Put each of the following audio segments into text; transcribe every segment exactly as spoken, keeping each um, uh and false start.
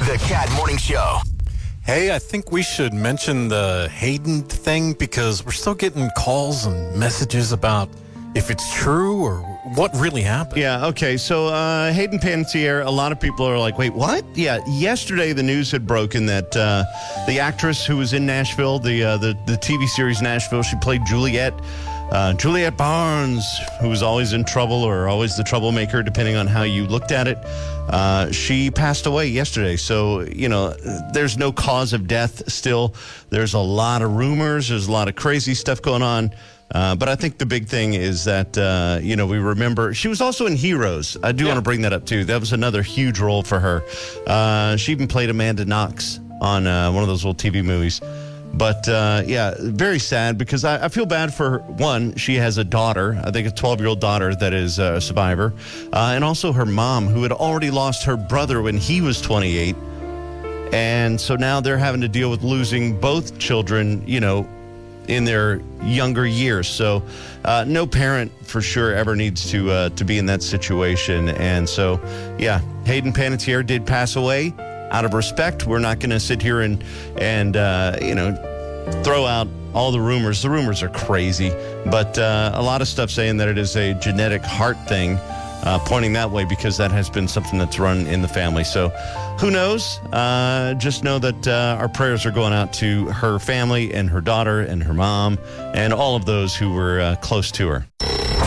The Cat Morning Show. Hey, I think we should mention the Hayden thing because we're still getting calls and messages about if it's true or what really happened. Yeah, okay. So uh, Hayden Panettiere, a lot of people are like, wait, what? Yeah, yesterday the news had broken that uh, the actress who was in Nashville, the, uh, the, the T V series Nashville, she played Juliet. Uh, Juliet Barnes, who was always in trouble or always the troublemaker, depending on how you looked at it. Uh, she passed away yesterday. So, you know, there's no cause of death still. There's a lot of rumors. There's a lot of crazy stuff going on. Uh, but I think the big thing is that, uh, you know, we remember she was also in Heroes. I do yeah. want to bring that up, too. That was another huge role for her. Uh, she even played Amanda Knox on uh, one of those old T V movies. But, uh, yeah, very sad because I, I feel bad for her. One, she has a daughter, I think a twelve-year-old daughter that is a survivor, uh, and also her mom, who had already lost her brother when he was twenty-eight. And so now they're having to deal with losing both children, you know, in their younger years. So uh, no parent for sure ever needs to uh, to be in that situation. And so, yeah, Hayden Panettiere did pass away. Out of respect, we're not going to sit here and, and uh, you know, throw out all the rumors. The rumors are crazy, but uh, a lot of stuff saying that it is a genetic heart thing, uh, pointing that way because that has been something that's run in the family. So who knows? Uh, just know that uh, our prayers are going out to her family and her daughter and her mom and all of those who were uh, close to her.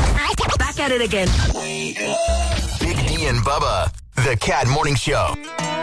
Back at it again. Big D and Bubba, The Cat Morning Show.